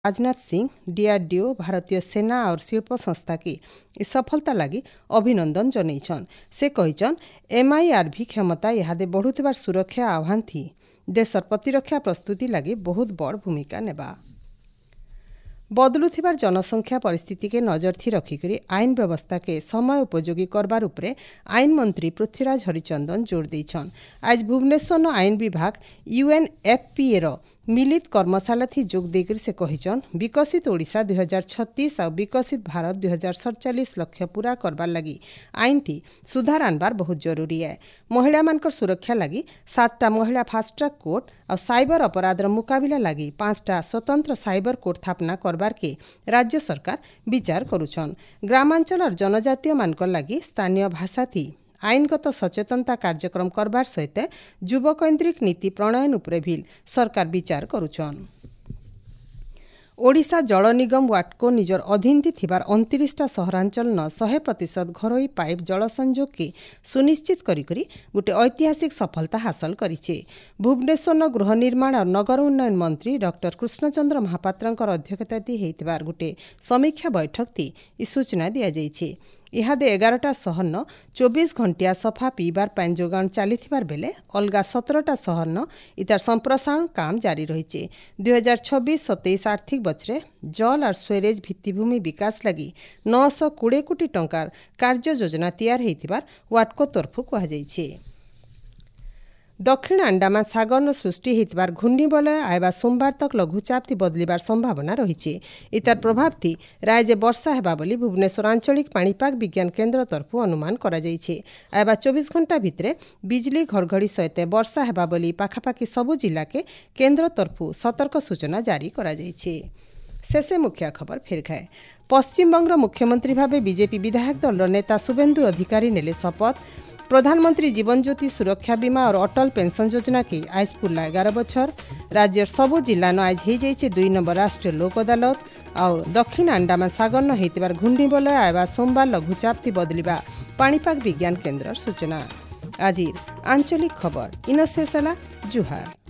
Rajnath Singh DRDO भारतीय सेना और शिल्प संस्था की इस सफलता लगी अभिनंदन जनईछन। से कहिछन MIRV क्षमता इहादे बढ़ुथिबार सुरक्षा आह्वान थी देशर प्रतिरक्षा प्रस्तुति लगी बहुत बड़ भूमिका नेबा। बदलुथिबार जनसंख्या परिस्थिति के नजर थी रखिकरी आईन व्यवस्था के समय उपयोगी करबार उपरे आईन मंत्री पृथ्वीराज हरिचंदन जोर देइछन। आज भुवनेश्वर आईन विभाग UNFPA रो मिलित कर्मशाला थी जोग देकर से कहिछन विकसित ओडिशा 2036 और विकसित भारत 2047 लक्ष्य पूरा करबार लगी आईन थी सुधार आनबार बहुत जरूरी है। महिला मानकर सुरक्षा लगी 7टा महिला फास्ट ट्रैक कोर्ट और साइबर अपराध मुकाबिला लगी 5टा स्वतंत्र साइबर कोर्ट स्थापना करबार के राज्य सरकार विचार करुछन। ग्रामांचल और जनजातीय मानकर लगी स्थानीय भाषा थी आईनगत सचेतनता कार्यक्रम करबार सहित युवकैंद्रिक नीति प्रणयन उपरे भी सरकार विचार करुछन। ओडिशा जल निगम वाटको निजर अधीन थिबार 29टा सहरांचल 100% घरोई पाइप जल संयोग के सुनिश्चित करी गोटे ऐतिहासिक सफलता हासिल करिछे। भुवनेश्वर गृह निर्माण और नगर उन्नयन मंत्री डॉक्टर कृष्णचंद्र महापात्रंकर अध्यक्षताती हेतिबार गोटे समीक्षा बैठक थी ई सूचना दिया जाइछे। इहादे 11टा सहरन 24 घंटिया सफा पीबार पानी जोगाण चलीथिबार बेले अलगा 17टा सहरन इतार संप्रसारण काम जारी रहिछे। 2026-27 आर्थिक बछरे जल और स्वेरेज भित्तिभूमि विकास लगी 920 कोटी टंकार कार्य योजना तैयार हेतिबार वाटको तरफु कहा जाइछे। दक्षिण अंडमान सागर सृष्टि होइतिबार घूर्णिबलय आयबा सोमवार तक लघुचाप थी बदलिबार संभावना रही। इतार प्रभाव थी राज्य वर्षा हेबा बोली भुवनेश्वर आंचलिक पाणीपाग विज्ञान केन्द्र तरफु अनुमान करा जाइछे। आयबा 24 घंटा भितरे बिजली घड़घड़ी सहित वर्षा हेबा बोली पाखापाखि सबु जिला के केन्द्र तरफु सतर्क सूचना जारी करा जाइछे। शेषे मुख्य खबर फेर खाए। पश्चिम बंग मुख्यमंत्री भावे बीजेपी विधायक दल नेता शुभेन्दु अधिकारी नेले शपथ। प्रधानमंत्री जीवन ज्योति सुरक्षा बीमा और अटल पेंशन योजना की आज पूरा 11 बछर। राज्य सबु जिला आज हो जाइए 2 नंबर राष्ट्रीय लोक अदालत और दक्षिण अंडमान सागर होइतिबार घूर्णिबलय आयबा सोमवार लघुचाप थी बदलिबा पाणीपाग विज्ञान केन्द्र सूचना। आज आंचलिक खबर इन शेष जुहार।